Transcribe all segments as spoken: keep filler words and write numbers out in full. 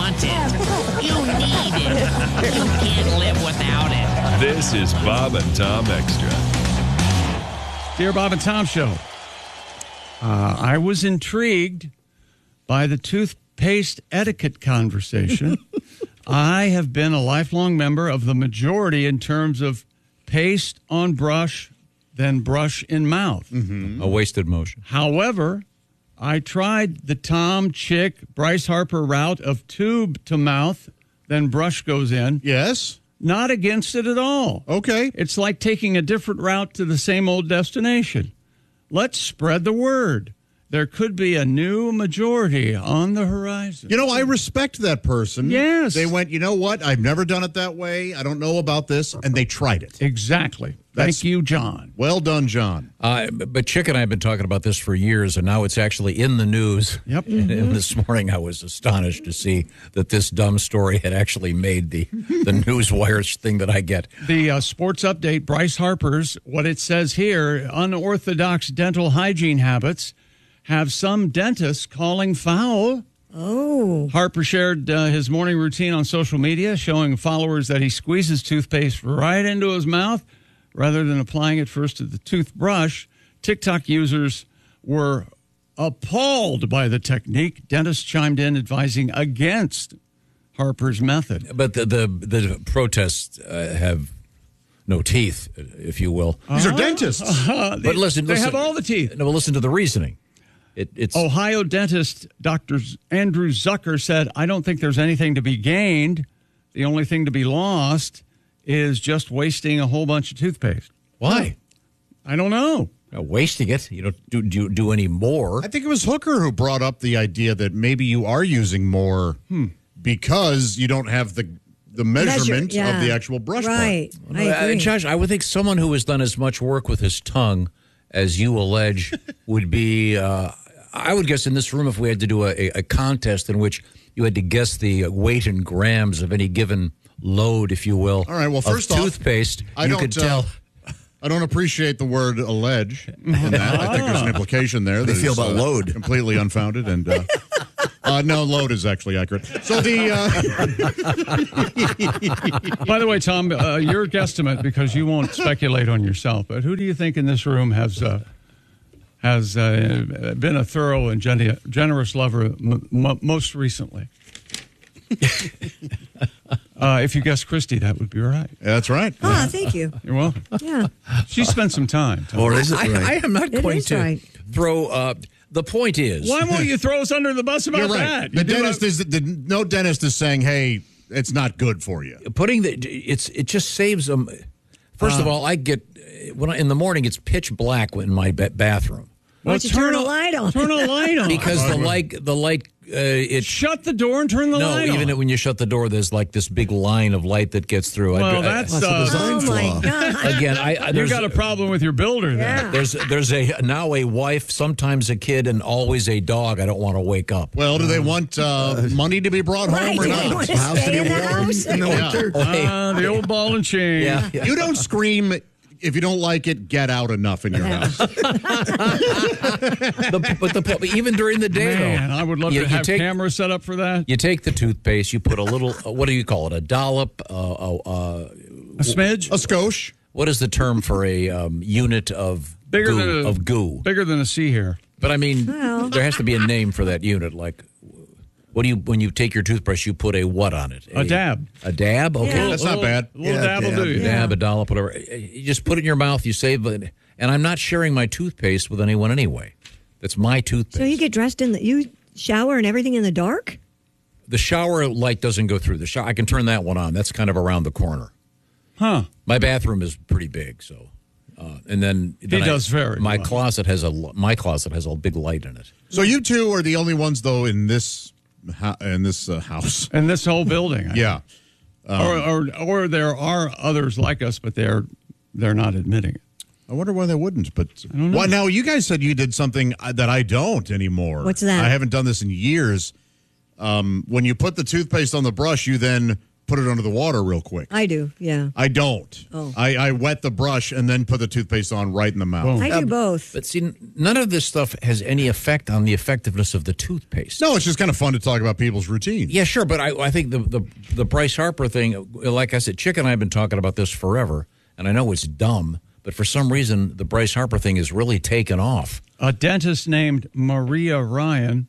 want it. You need it. You can't live without it. This is Bob and Tom Extra. Dear Bob and Tom Show, uh, I was intrigued by the toothpaste etiquette conversation. I have been a lifelong member of the majority in terms of paste on brush, then brush in mouth. Mm-hmm. A wasted motion. However, I tried the Tom, Chick, Bryce Harper route of tube to mouth, then brush goes in. Yes. Not against it at all. Okay. It's like taking a different route to the same old destination. Let's spread the word. There could be a new majority on the horizon. You know, I respect that person. Yes. They went, you know what? I've never done it that way. I don't know about this. And they tried it. Exactly. That's- Thank you, John. Well done, John. Uh, but Chick and I have been talking about this for years, and now it's actually in the news. Yep. And, and this morning I was astonished to see that this dumb story had actually made the, the newswire thing that I get. The uh, sports update, Bryce Harper's, what it says here, unorthodox dental hygiene habits have some dentists calling foul. Oh. Harper shared uh, his morning routine on social media, showing followers that he squeezes toothpaste right into his mouth rather than applying it first to the toothbrush. TikTok users were appalled by the technique. Dentists chimed in advising against Harper's method. But the, the, the protests uh, have no teeth, if you will. These are dentists. Uh, they, But listen, they listen. have all the teeth. No, but listen to the reasoning. It, it's Ohio dentist Doctor Andrew Zucker said, I don't think there's anything to be gained. The only thing to be lost is just wasting a whole bunch of toothpaste. Why? I don't know. Not wasting it. You don't do, do, do any more. I think it was Hooker who brought up the idea that maybe you are using more Hmm. because you don't have the the measurement Measure, yeah. of the actual brush Right. part. I Uh, agree. Josh, I would think someone who has done as much work with his tongue as you allege would be, uh, I would guess in this room if we had to do a, a contest in which you had to guess the weight in grams of any given load, if you will, All right, well, of first off, toothpaste, I you don't, could uh, tell. I don't appreciate the word allege in that. I think there's an implication there. They that feel is, about uh, load. completely unfounded. And uh, uh, no, load is actually accurate. So the uh, By the way, Tom, uh, your guesstimate, because you won't speculate on yourself, but who do you think in this room has uh, has uh, been a thorough and gen- generous lover m- m- most recently? uh, if you guess Christy, that would be right. that's right. Ah, thank you. You're welcome. Yeah. She spent some time. Tom. Or is it I, right? I am not It going is to right. throw. Uh, the point is, Why won't you throw us under the bus about You're right. that? The You do dentist a- is the, no dentist is saying, "Hey, it's not good for you." putting the it's it just saves them. First of all, I get when I, in the morning it's pitch black in my ba- bathroom Why don't you turn a a- light on? Turn a light on. because the light the light uh, it Shut the door and turn the no light even on. when you shut the door there's like this big line of light that gets through. I- Well, I- that's That's a uh, design Oh, my flaw. God. again. I, I you there's, got a problem with your builder there. Yeah. there's there's a now a wife, sometimes a kid, and always a dog. I don't want to wake up. Well, do they want uh, money to be brought Right. home or Do they not? want to House to stay be in the warm house? in the Yeah. winter. Uh, the old ball and chain. Yeah, yeah. You don't scream if you don't like it. Get out enough in your house. The, but the but even during the day, Man, though, I would love you, to you have take, cameras set up for that. You take the toothpaste, you put a little. Uh, what do you call it? A dollop. Uh, uh, uh, A smidge? A skosh. what is the term for a um, unit of Bigger goo, than a, of goo? Bigger than a sea hair. But I mean, Well. there has to be a name for that unit. Like, what do you when you take your toothbrush? You put a what on it? A dab. A dab. Okay. Yeah. That's not bad. A little Yeah, dab will dab. do you. Dab, a dollop, whatever. You just put it in your mouth. You save it. And I'm not sharing my toothpaste with anyone anyway. That's my toothpaste. So you get dressed in the, you shower and everything in the dark? The shower light doesn't go through the shower. I can turn that one on. That's kind of around the corner. Huh. My bathroom is pretty big, so uh, and then, then does vary. My closet has a my closet has a big light in it. So you two are the only ones, though, in this ho- in this uh, house. And this whole building. I Yeah. or, or or there are others like us, but they're they're not admitting it. I wonder why they wouldn't. But well, now you guys said you did something that I don't anymore. What's that? I haven't done this in years. Um, when you put the toothpaste on the brush, you then put it under the water real quick. I do, yeah. I don't. Oh. I, I wet the brush and then put the toothpaste on right in the mouth. I do both. But see, none of this stuff has any effect on the effectiveness of the toothpaste. No, it's just kind of fun to talk about people's routines. Yeah, sure, but I, I think the, the the Bryce Harper thing, like I said, Chick and I have been talking about this forever, and I know it's dumb, but for some reason, the Bryce Harper thing is really taken off. A dentist named Maria Ryan,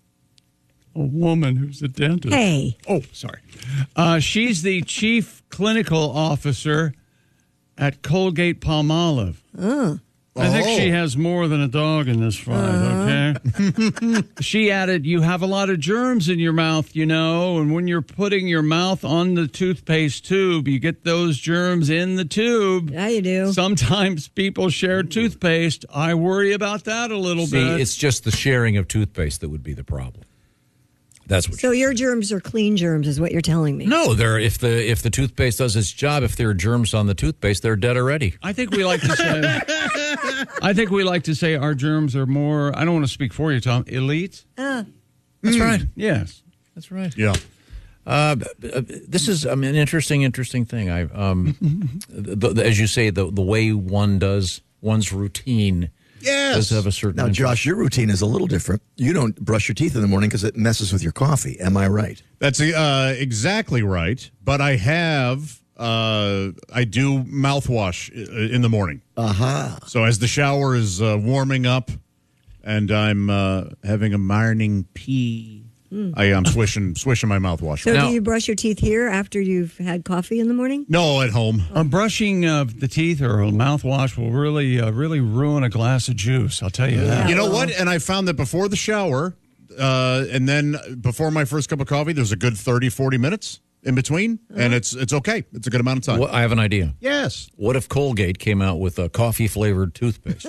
a woman who's a dentist. Hey. Oh, sorry. Uh, she's the chief clinical officer at Colgate Palmolive. Oh. I think Oh. she has more than a dog in this fight, okay? She added, you have a lot of germs in your mouth, you know, and when you're putting your mouth on the toothpaste tube, you get those germs in the tube. Yeah, you do. Sometimes people share toothpaste. I worry about that a little See, bit. it's just the sharing of toothpaste that would be the problem. That's what. So your germs are clean germs, is what you're telling me. No, there. If the if the toothpaste does its job, if there are germs on the toothpaste, they're dead already. I think we like to say. I think we like to say our germs are more. I don't want to speak for you, Tom. Elite. Uh, That's right. Yes. That's right. Yeah. Uh, this is I mean, an interesting, interesting thing. I, um, the, the, as you say, the the way one does one's routine Yes. does have a certain. Now, interest. Josh, your routine is a little different. You don't brush your teeth in the morning because it messes with your coffee. Am I right? That's uh, exactly right. But I have, uh, I do mouthwash i- in the morning. Aha. So as the shower is uh, warming up and I'm uh, having a morning pee, I am swishing, swishing my mouthwash. so Now- do you brush your teeth here after you've had coffee in the morning? No, at home. A brushing of the teeth or a mouthwash will really, uh, really ruin a glass of juice. I'll tell you that. You know well- what? And I found that before the shower uh, and then before my first cup of coffee, there's a good thirty, forty minutes in between. And it's it's okay. It's a good amount of time. Well, I have an idea. Yes. What if Colgate came out with a coffee flavored toothpaste?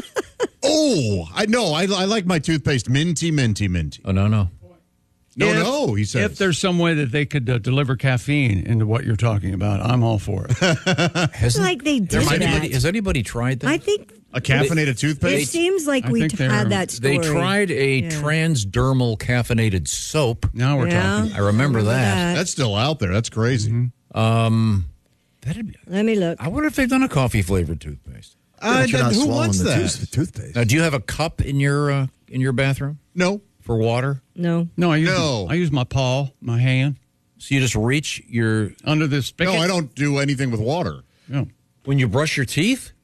Oh, I know. I, I like my toothpaste minty, minty, minty. Oh no, no. No, If- no, he says. If there's some way that they could uh, deliver caffeine into what you're talking about, I'm all for it. Has Like they did has that. anybody, has anybody tried that? I think a caffeinated it toothpaste? seems like I we think they're- had that story. They tried a Yeah. transdermal caffeinated soap. Now we're Yeah. talking. I remember that. That's still out there. That's crazy. Um, that'd be, Let me look. I wonder if they've done a coffee flavored toothpaste. Uh, But you're not who swallowing wants the that? tooth- toothpaste. Now, do you have a cup in your uh, in your bathroom No. for water? No. No, I use No. I use my paw, my hand So you just reach your under the spigot. No, I don't do anything with water. No. when you brush your teeth.